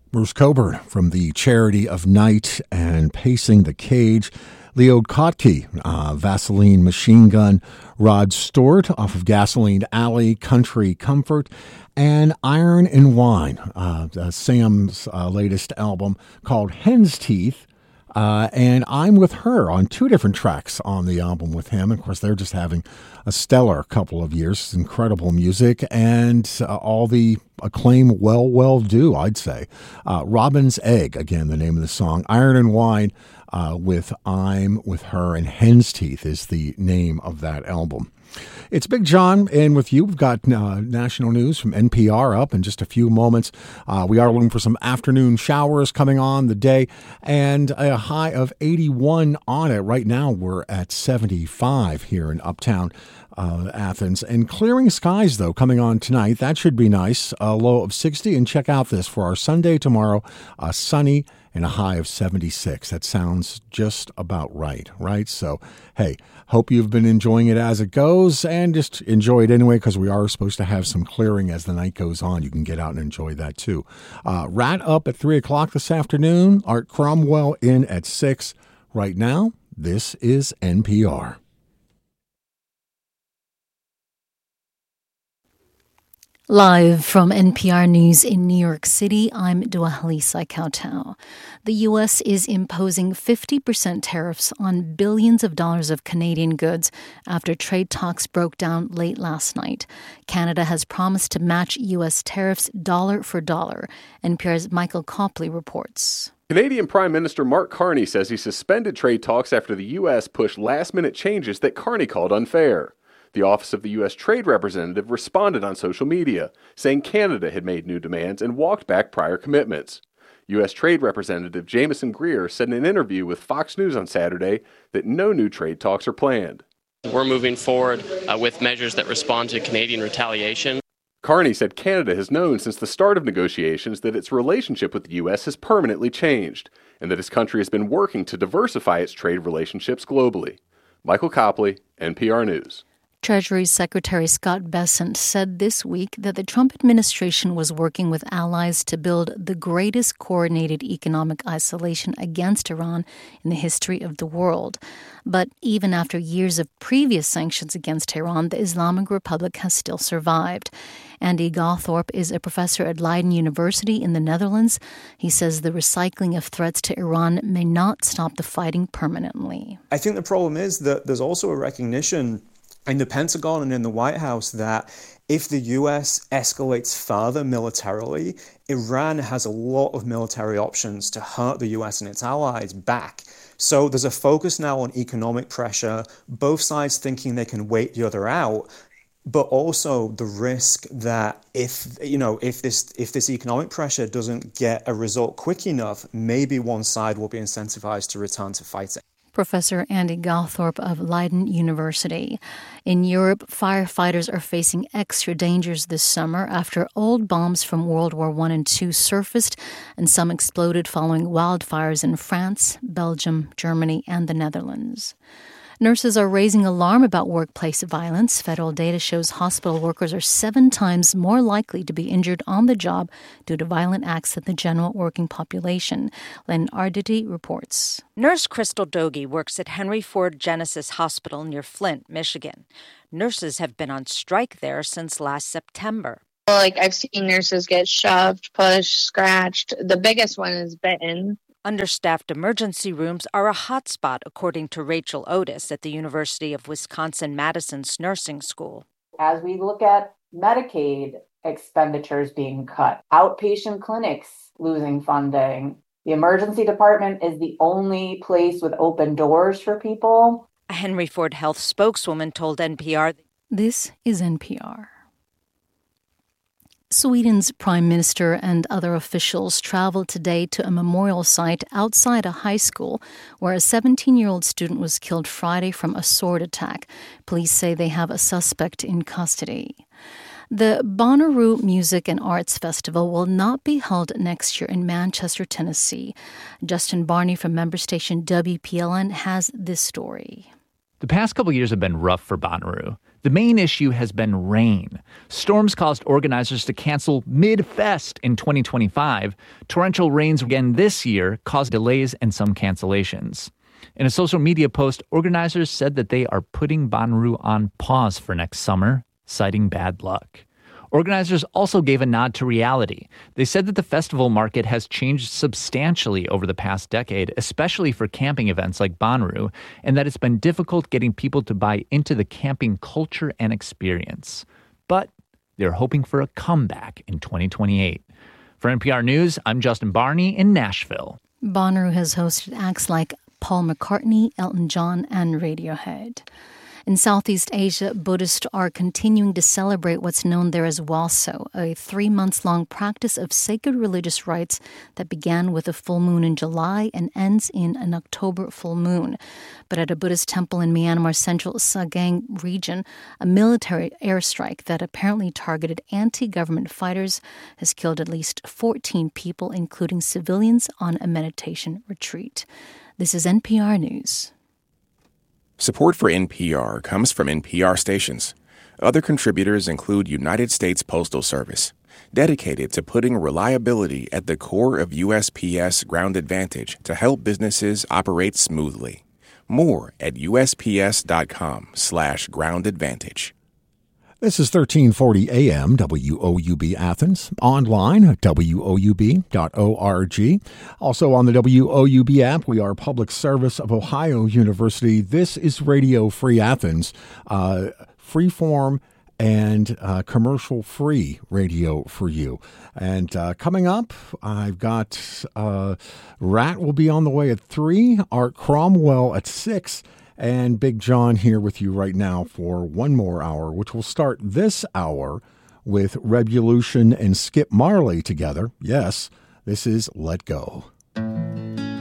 Bruce Coburn from the Charity of Night and Pacing the Cage. Leo Kottke, Vaseline Machine Gun. Rod Stewart off of Gasoline Alley, Country Comfort. And Iron and Wine, Sam's latest album called Hen's Teeth. And I'm with her on two different tracks on the album with him. Of course, they're just having a stellar couple of years. Incredible music and all the acclaim well due, I'd say. Robin's Egg, again, the name of the song. Iron and Wine with I'm with Her, and Hen's Teeth is the name of that album. It's Big John, and with you, we've got national news from NPR up in just a few moments. We are looking for some afternoon showers coming on the day, and a high of 81 on it. Right now, we're at 75 here in Uptown Athens. And clearing skies, though, coming on tonight. That should be nice. A low of 60. And check out this for our Sunday tomorrow, sunny and a high of 76. That sounds just about right? So, hey, hope you've been enjoying it as it goes, and just enjoy it anyway, because we are supposed to have some clearing as the night goes on. You can get out and enjoy that too. Rat up at 3 o'clock this afternoon. Art Cromwell in at 6. Right now, this is NPR. Live from NPR News in New York City, I'm Dua-Halisa Kautau. The U.S. is imposing 50% tariffs on billions of dollars of Canadian goods after trade talks broke down late last night. Canada has promised to match U.S. tariffs dollar for dollar. NPR's Michael Copley reports. Canadian Prime Minister Mark Carney says he suspended trade talks after the U.S. pushed last-minute changes that Carney called unfair. The Office of the U.S. Trade Representative responded on social media, saying Canada had made new demands and walked back prior commitments. U.S. Trade Representative Jamieson Greer said in an interview with Fox News on Saturday that no new trade talks are planned. We're moving forward with measures that respond to Canadian retaliation. Carney said Canada has known since the start of negotiations that its relationship with the U.S. has permanently changed, and that his country has been working to diversify its trade relationships globally. Michael Copley, NPR News. Treasury Secretary Scott Bessent said this week that the Trump administration was working with allies to build the greatest coordinated economic isolation against Iran in the history of the world. But even after years of previous sanctions against Iran, the Islamic Republic has still survived. Andy Gawthorpe is a professor at Leiden University in the Netherlands. He says the recycling of threats to Iran may not stop the fighting permanently. I think the problem is that there's also a recognition in the Pentagon and in the White House that if the U.S. escalates further militarily, Iran has a lot of military options to hurt the U.S. and its allies back. So there's a focus now on economic pressure, both sides thinking they can wait the other out, but also the risk that if this economic pressure doesn't get a result quick enough, maybe one side will be incentivized to return to fighting. Professor Andy Gawthorpe of Leiden University. In Europe, firefighters are facing extra dangers this summer after old bombs from World War I and II surfaced, and some exploded following wildfires in France, Belgium, Germany, and the Netherlands. Nurses are raising alarm about workplace violence. Federal data shows hospital workers are 7 times more likely to be injured on the job due to violent acts than the general working population. Len Arditi reports. Nurse Crystal Dogie works at Henry Ford Genesis Hospital near Flint, Michigan. Nurses have been on strike there since last September. I've seen nurses get shoved, pushed, scratched. The biggest one is bitten. Understaffed emergency rooms are a hotspot, according to Rachel Otis at the University of Wisconsin-Madison's nursing school. As we look at Medicaid expenditures being cut, outpatient clinics losing funding, the emergency department is the only place with open doors for people. A Henry Ford Health spokeswoman told NPR. This is NPR. Sweden's prime minister and other officials traveled today to a memorial site outside a high school where a 17-year-old student was killed Friday from a sword attack. Police say they have a suspect in custody. The Bonnaroo Music and Arts Festival will not be held next year in Manchester, Tennessee. Justin Barney from member station WPLN has this story. The past couple years have been rough for Bonnaroo. The main issue has been rain. Storms caused organizers to cancel mid-fest in 2025. Torrential rains again this year caused delays and some cancellations. In a social media post, organizers said that they are putting Bonnaroo on pause for next summer, citing bad luck. Organizers also gave a nod to reality. They said that the festival market has changed substantially over the past decade, especially for camping events like Bonnaroo, and that it's been difficult getting people to buy into the camping culture and experience. But they're hoping for a comeback in 2028. For NPR News, I'm Justin Barney in Nashville. Bonnaroo has hosted acts like Paul McCartney, Elton John, and Radiohead. In Southeast Asia, Buddhists are continuing to celebrate what's known there as Walso, a 3-month-long practice of sacred religious rites that began with a full moon in July and ends in an October full moon. But at a Buddhist temple in Myanmar's central Sagaing region, a military airstrike that apparently targeted anti-government fighters has killed at least 14 people, including civilians, on a meditation retreat. This is NPR News. Support for NPR comes from NPR stations. Other contributors include United States Postal Service, dedicated to putting reliability at the core of USPS Ground Advantage to help businesses operate smoothly. More at USPS.com/Ground Advantage. This is 1340 AM, WOUB Athens, online at WOUB.org. Also on the WOUB app, we are Public Service of Ohio University. This is Radio Free Athens, freeform and commercial-free radio for you. And coming up, I've got Rat will be on the way at 3, Art Cromwell at 6, and Big John here with you right now for one more hour, which will start this hour with Revolution and Skip Marley together. Yes, this is Let Go.